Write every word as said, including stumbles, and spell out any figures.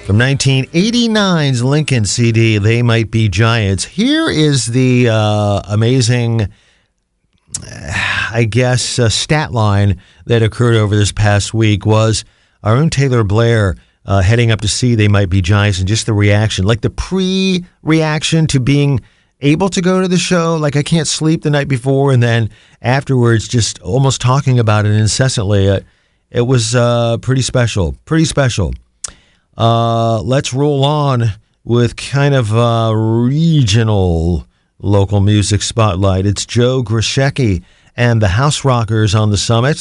From nineteen eighty-nine's Lincoln C D, They Might Be Giants. Here is the uh, amazing, I guess, uh, stat line that occurred over this past week was our own Taylor Blair uh, heading up to see They Might Be Giants, and just the reaction, like the pre-reaction to being able to go to the show, like I can't sleep the night before, and then afterwards just almost talking about it incessantly. It, it was uh, pretty special, pretty special. Uh, let's roll on with kind of a regional local music spotlight. It's Joe Grishecki and the House Rockers on the Summit.